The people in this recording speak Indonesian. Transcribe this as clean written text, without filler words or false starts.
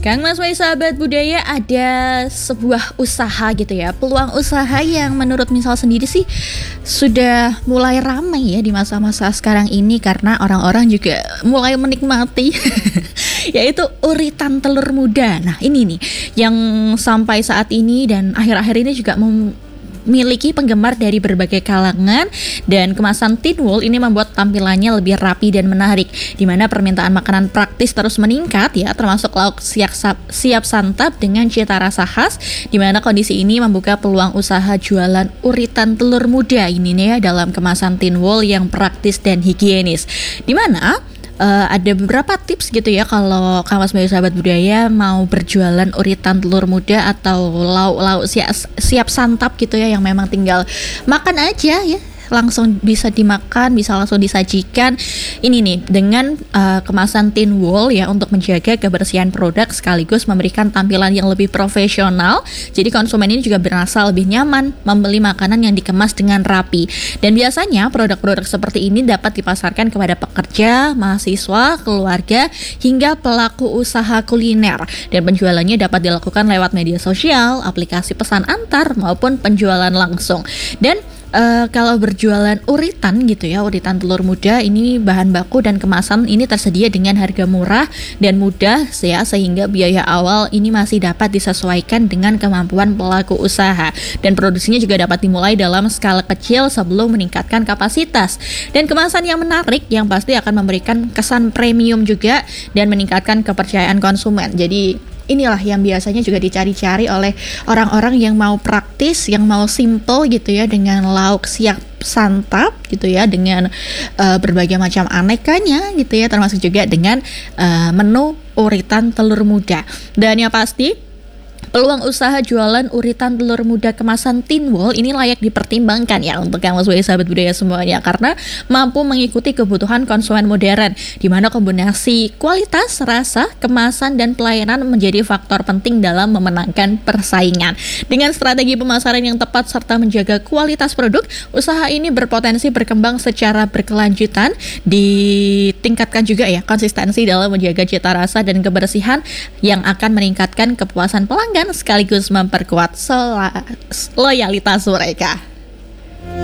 Kang Mas Wai sahabat budaya, ada sebuah usaha gitu ya, peluang usaha yang menurut misal sendiri sih sudah mulai ramai ya di masa-masa sekarang ini karena orang-orang juga mulai menikmati yaitu uritan telur muda. Nah ini nih yang sampai saat ini dan akhir-akhir ini juga memiliki penggemar dari berbagai kalangan, dan kemasan tin wool ini membuat tampilannya lebih rapi dan menarik, di mana permintaan makanan praktis terus meningkat ya, termasuk lauk siap santap dengan cita rasa khas, di mana kondisi ini membuka peluang usaha jualan uritan telur muda ini nih ya dalam kemasan tin wool yang praktis dan higienis, di mana ada beberapa tips gitu ya kalau kamu sebagai sahabat budaya mau berjualan uritan telur muda atau lauk-lauk siap santap gitu ya, yang memang tinggal makan aja ya, langsung bisa dimakan, bisa langsung disajikan. Ini nih dengan kemasan tin wool ya, untuk menjaga kebersihan produk sekaligus memberikan tampilan yang lebih profesional. Jadi konsumen ini juga berasa lebih nyaman membeli makanan yang dikemas dengan rapi. Dan biasanya produk-produk seperti ini dapat dipasarkan kepada pekerja, mahasiswa, keluarga, hingga pelaku usaha kuliner. Dan penjualannya dapat dilakukan lewat media sosial, aplikasi pesan antar, maupun penjualan langsung. Dan kalau berjualan uritan gitu ya, uritan telur muda ini bahan baku dan kemasan ini tersedia dengan harga murah dan mudah ya, sehingga biaya awal ini masih dapat disesuaikan dengan kemampuan pelaku usaha, dan produksinya juga dapat dimulai dalam skala kecil sebelum meningkatkan kapasitas. Dan kemasan yang menarik yang pasti akan memberikan kesan premium juga dan meningkatkan kepercayaan konsumen. Jadi inilah yang biasanya juga dicari-cari oleh orang-orang yang mau praktis, yang mau simple gitu ya, dengan lauk siap santap gitu ya, dengan berbagai macam anekanya gitu ya, termasuk juga dengan menu uritan telur muda. Dan yang pasti peluang usaha jualan uritan telur muda kemasan tin wool ini layak dipertimbangkan ya untuk yang sebagai sahabat budaya semuanya, karena mampu mengikuti kebutuhan konsumen modern, di mana kombinasi kualitas, rasa, kemasan, dan pelayanan menjadi faktor penting dalam memenangkan persaingan. Dengan strategi pemasaran yang tepat serta menjaga kualitas produk, usaha ini berpotensi berkembang secara berkelanjutan, ditingkatkan juga ya konsistensi dalam menjaga cita rasa dan kebersihan yang akan meningkatkan kepuasan pelanggan sekaligus memperkuat loyalitas mereka.